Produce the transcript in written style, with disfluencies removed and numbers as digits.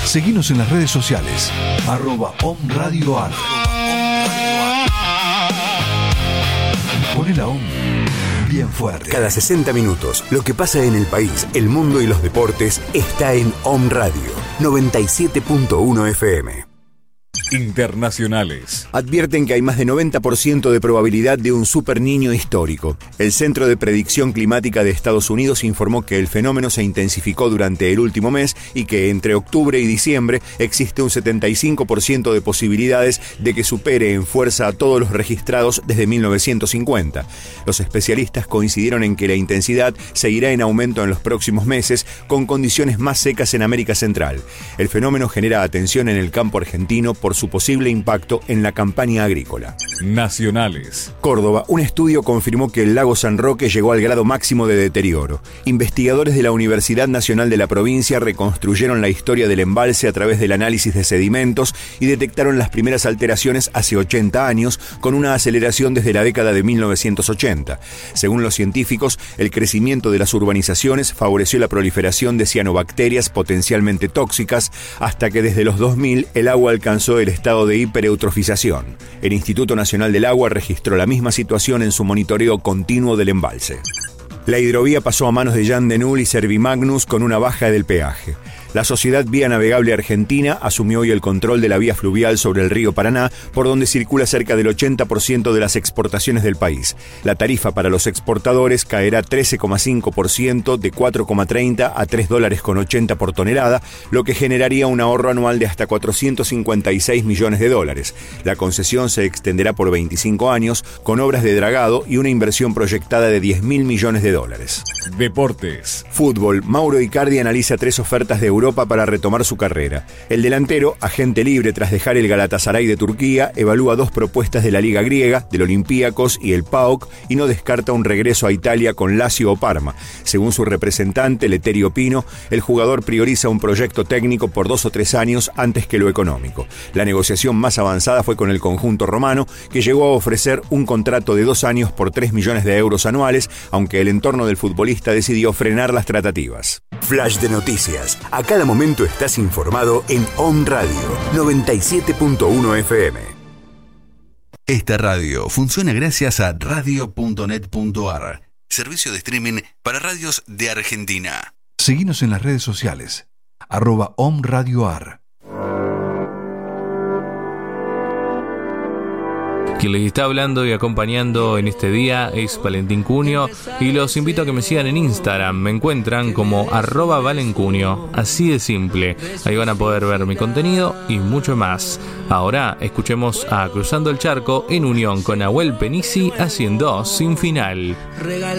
Seguinos en las redes sociales, @OMRadioAR. Poné la OM bien fuerte. Cada 60 minutos, lo que pasa en el país, el mundo y los deportes está en OM Radio 97.1 FM. Internacionales. Advierten que hay más de 90% de probabilidad de un superniño histórico. El Centro de Predicción Climática de Estados Unidos informó que el fenómeno se intensificó durante el último mes y que entre octubre y diciembre existe un 75% de posibilidades de que supere en fuerza a todos los registrados desde 1950. Los especialistas coincidieron en que la intensidad seguirá en aumento en los próximos meses, con condiciones más secas en América Central. El fenómeno genera atención en el campo argentino por su posible impacto en la campaña agrícola. Nacionales. Córdoba, un estudio confirmó que el lago San Roque llegó al grado máximo de deterioro. Investigadores de la Universidad Nacional de la provincia reconstruyeron la historia del embalse a través del análisis de sedimentos y detectaron las primeras alteraciones hace 80 años, con una aceleración desde la década de 1980. Según los científicos, el crecimiento de las urbanizaciones favoreció la proliferación de cianobacterias potencialmente tóxicas, hasta que desde los 2000 el agua alcanzó el estado de hipereutrofización. El Instituto Nacional del Agua registró la misma situación en su monitoreo continuo del embalse. La hidrovía pasó a manos de Jan de Null y Servimagnus con una baja del peaje. La Sociedad Vía Navegable Argentina asumió hoy el control de la vía fluvial sobre el río Paraná, por donde circula cerca del 80% de las exportaciones del país. La tarifa para los exportadores caerá 13,5%, de $4,30 a $3,80 por tonelada, lo que generaría un ahorro anual de hasta $456 millones. La concesión se extenderá por 25 años, con obras de dragado y una inversión proyectada de $10.000 millones. Deportes. Fútbol. Mauro Icardi analiza 3 ofertas de Europa para retomar su carrera. El delantero, agente libre tras dejar el Galatasaray de Turquía, evalúa 2 propuestas de la Liga griega, del Olympiacos y el PAOK, y no descarta un regreso a Italia con Lazio o Parma. Según su representante, Letterio Pino, el jugador prioriza un proyecto técnico por 2 o 3 años antes que lo económico. La negociación más avanzada fue con el conjunto romano, que llegó a ofrecer un contrato de 2 años por 3 millones de euros anuales, aunque el entorno del futbolista decidió frenar las tratativas. Flash de noticias. A cada momento estás informado en OM Radio 97.1 FM. Esta radio funciona gracias a radio.net.ar, servicio de streaming para radios de Argentina. Seguinos en las redes sociales, @OMRadioAR. Quien les está hablando y acompañando en este día es Valentín Cunio, y los invito a que me sigan en Instagram. Me encuentran como @ValenCunio, así de simple. Ahí van a poder ver mi contenido y mucho más. Ahora escuchemos a Cruzando el Charco en unión con Nahuel Penisi haciendo Sin Final.